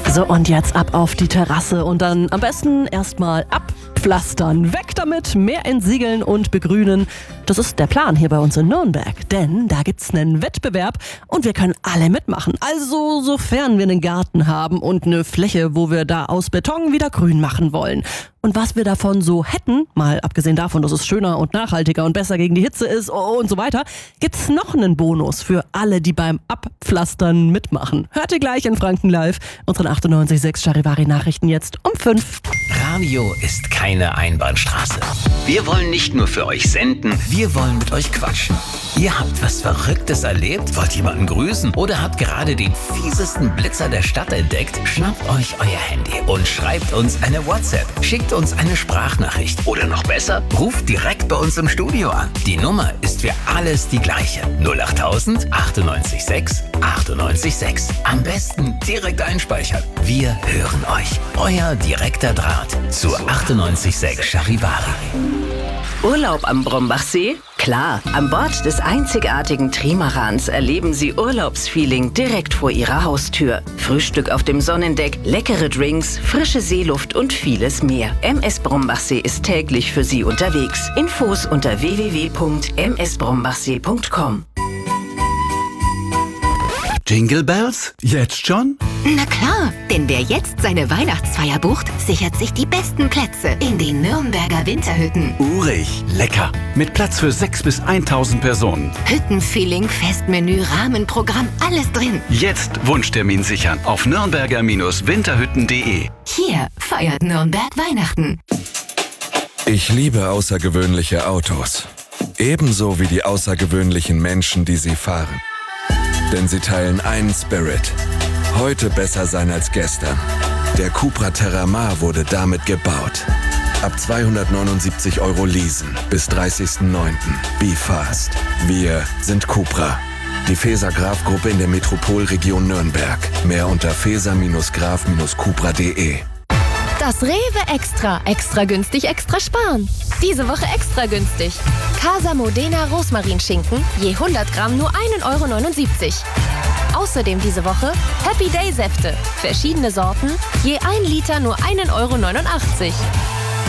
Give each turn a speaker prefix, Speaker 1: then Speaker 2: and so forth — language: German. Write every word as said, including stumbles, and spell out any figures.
Speaker 1: So, und jetzt ab auf die Terrasse und dann am besten erstmal abpflastern. Weg damit, mehr entsiegeln und begrünen. Das ist der Plan hier bei uns in Nürnberg, denn da gibt's einen Wettbewerb und wir können alle mitmachen. Also sofern wir einen Garten haben und eine Fläche, wo wir da aus Beton wieder grün machen wollen. Und was wir davon so hätten, mal abgesehen davon, dass es schöner und nachhaltiger und besser gegen die Hitze ist und so weiter, gibt's noch einen Bonus für alle, die beim Abpflastern mitmachen. Hört ihr gleich in Franken Live, unseren achtundneunzig Komma sechs Charivari-Nachrichten jetzt um fünf.
Speaker 2: Radio ist keine Einbahnstraße. Wir wollen nicht nur für euch senden, wir wollen mit euch quatschen. Ihr habt was Verrücktes erlebt, wollt jemanden grüßen oder habt gerade den fiesesten Blitzer der Stadt entdeckt? Schnappt euch euer Handy und schreibt uns eine WhatsApp. Schickt uns eine Sprachnachricht. Oder noch besser, ruft direkt bei uns im Studio an. Die Nummer ist für alles die gleiche. null acht tausend achtundneunzig sechs achtundneunzig sechs. Am besten direkt einspeichern. Wir hören euch. Euer direkter Draht zur achtundneunzig Komma sechs Charivari.
Speaker 3: Urlaub am Brombachsee? Klar, an Bord des einzigartigen Trimarans erleben Sie Urlaubsfeeling direkt vor Ihrer Haustür. Frühstück auf dem Sonnendeck, leckere Drinks, frische Seeluft und vieles mehr. M S Brombachsee ist täglich für Sie unterwegs. Infos unter w w w punkt m s brombachsee punkt com.
Speaker 4: Jingle Bells? Jetzt schon?
Speaker 5: Na klar, denn wer jetzt seine Weihnachtsfeier bucht, sichert sich die besten Plätze in den Nürnberger Winterhütten.
Speaker 4: Urig, lecker. Mit Platz für sechs bis eintausend Personen.
Speaker 5: Hüttenfeeling, Festmenü, Rahmenprogramm, alles drin.
Speaker 4: Jetzt Wunschtermin sichern auf nürnberger Winterhütten punkt de.
Speaker 5: Hier feiert Nürnberg Weihnachten.
Speaker 6: Ich liebe außergewöhnliche Autos. Ebenso wie die außergewöhnlichen Menschen, die sie fahren. Denn sie teilen einen Spirit. Heute besser sein als gestern. Der Cupra Terramar wurde damit gebaut. Ab zweihundertneunundsiebzig Euro leasen bis dreißigsten neunten Be fast. Wir sind Cupra. Die Feser-Graf-Gruppe in der Metropolregion Nürnberg. Mehr unter feser graf cupra punkt de.
Speaker 7: Das Rewe Extra. Extra günstig, extra sparen. Diese Woche extra günstig. Casa Modena Rosmarinschinken, je hundert Gramm nur ein Euro neunundsiebzig. Außerdem diese Woche Happy Day Säfte. Verschiedene Sorten, je ein Liter nur ein Euro neunundachtzig.